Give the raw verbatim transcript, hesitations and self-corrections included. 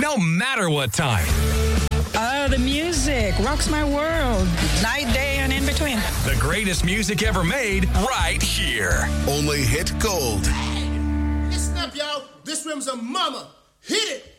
no matter what time. Oh, the music rocks my world. Night, day, and in between. The greatest music ever made right here. Only Hit Gold. Listen up, y'all. This room's a mama. Hit it.